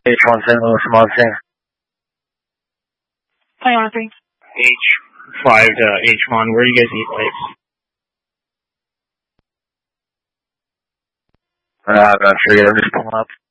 H1 St. Louis, Montana. Hi, Arthur. H5 to H1, where do you guys need lights? I'm not sure yet, I'm just pulling up.